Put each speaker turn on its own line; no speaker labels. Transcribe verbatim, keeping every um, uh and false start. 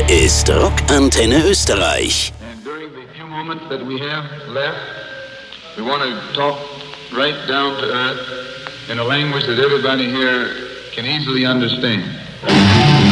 ist Rockantenne Österreich.
And during the few moments that we have left, we want to talk right down to earth in a language that everybody here can easily understand.